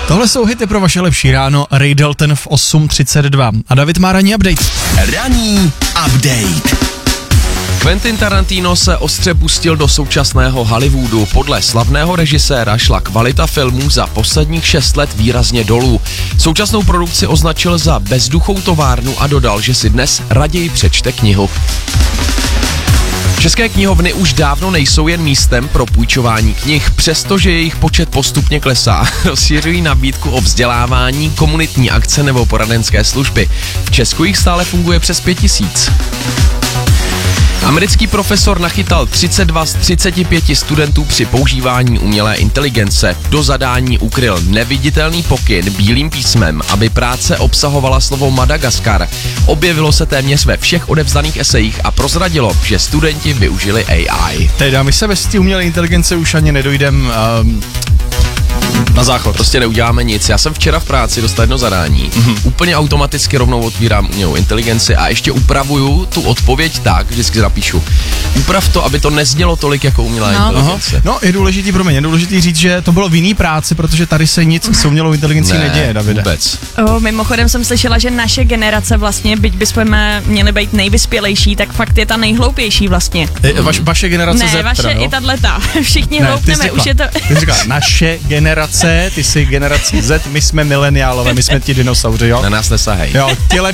Tohle jsou hity pro vaše lepší ráno, Ray Dalton v 8:32 a David má ranní update. Ranní update. Quentin Tarantino se ostře pustil do současného Hollywoodu. Podle slavného režiséra šla kvalita filmů za posledních 6 let výrazně dolů. Současnou produkci označil za bezduchou továrnu a dodal, že si dnes raději přečte knihu. České knihovny už dávno nejsou jen místem pro půjčování knih, přestože jejich počet postupně klesá. Rozšiřují nabídku o vzdělávání, komunitní akce nebo poradenské služby. V Česku jich stále funguje přes 5000. Americký profesor nachytal 32 z 35 studentů při používání umělé inteligence. Do zadání ukryl neviditelný pokyn bílým písmem, aby práce obsahovala slovo Madagaskar. Objevilo se téměř ve všech odevzdaných esejích a prozradilo, že studenti využili AI. Teda my se bez té umělé inteligence už ani nedojdem na záchod. Prostě neuděláme nic. Já jsem včera v práci dostal jedno zadání. Úplně automaticky rovnou otvírám umělou inteligenci a ještě upravuju tu odpověď tak, vždycky napíšu. Uprav to, aby to neznělo tolik jako umělá inteligence. No, je důležitý říct, že to bylo v jiný práci, protože tady se nic s umělou inteligencí neděje, Davide. Vůbec. Mimochodem jsem slyšela, že naše generace vlastně, byť bychom měli být nejvyspělejší, tak fakt je ta nejhloupější vlastně. Vaše generace ne, Z, vaše teda, i tahleta. Všichni hloupneme, už je to... Ty jsi říkala, naše generace, ty jsi generací Z, my jsme mileniálové, my jsme ti dinosauři, jo? Na nás nesahej. Jo, ti